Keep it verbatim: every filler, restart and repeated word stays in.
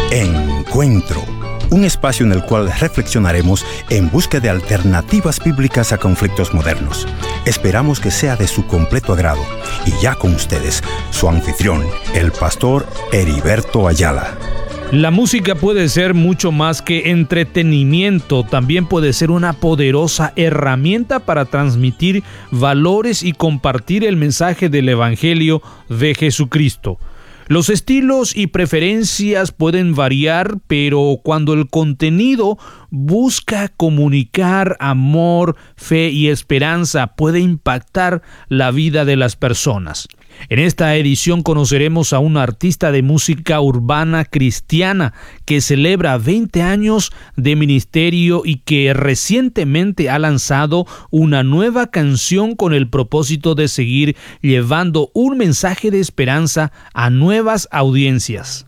Encuentro, un espacio en el cual reflexionaremos en busca de alternativas bíblicas a conflictos modernos. Esperamos que sea de su completo agrado. Y ya con ustedes, su anfitrión, el pastor Heriberto Ayala. La música puede ser mucho más que entretenimiento, también puede ser una poderosa herramienta para transmitir valores y compartir el mensaje del Evangelio de Jesucristo. Los estilos y preferencias pueden variar, pero cuando el contenido busca comunicar amor, fe y esperanza, puede impactar la vida de las personas. En esta edición conoceremos a un artista de música urbana cristiana que celebra veinte años de ministerio y que recientemente ha lanzado una nueva canción con el propósito de seguir llevando un mensaje de esperanza a nuevas audiencias.